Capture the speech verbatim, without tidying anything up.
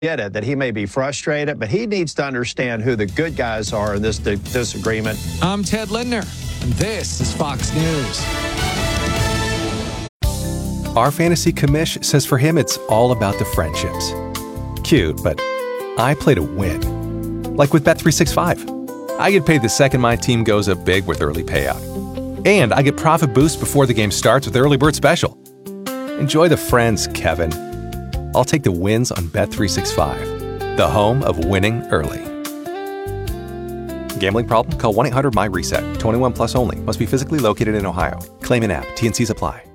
get it, that he may be frustrated, but he needs to understand who the good guys are in this di- disagreement. I'm Ted Lindner, and this is Fox News. Our fantasy commish says for him, it's all about the friendships. Cute, but I play to win. Like with Bet three sixty-five. I get paid the second my team goes up big with early payout. And I get profit boost before the game starts with Early Bird Special. Enjoy the friends, Kevin. I'll take the wins on Bet three sixty-five, the home of winning early. Gambling problem? Call one eight hundred M Y RESET. twenty-one plus only. Must be physically located in Ohio. Claim in app. T N Cs apply.